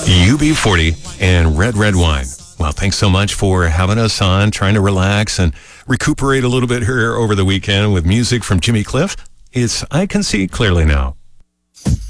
UB40 and Red Wine. Well, thanks so much for having us on, trying to relax and recuperate a little bit here over the weekend with music from Jimmy Cliff. It's I Can See Clearly Now.